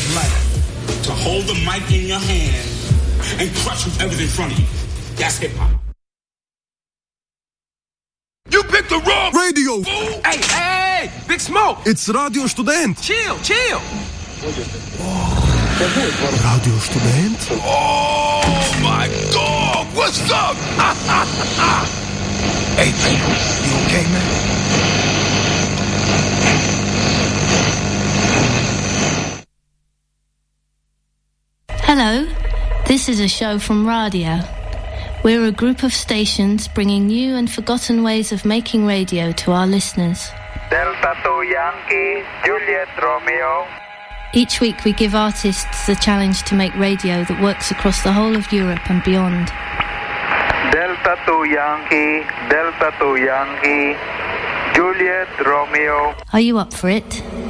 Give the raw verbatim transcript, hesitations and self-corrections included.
life to hold the mic in your hand and crush whoever's in front of you. That's hip-hop. You picked the wrong radio. Fool. Hey, hey, hey, Big Smoke. It's Radio Student. Chill, chill. Oh. Radio Student. Oh my God, what's up? Hey, hey, you okay, man? Hello, this is a show from Radio. We're a group of stations bringing new and forgotten ways of making radio to our listeners. Delta two Yankee, Juliet Romeo. Each week we give artists the challenge to make radio that works across the whole of Europe and beyond. Delta two Yankee, Delta two Yankee, Juliet Romeo. Are you up for it?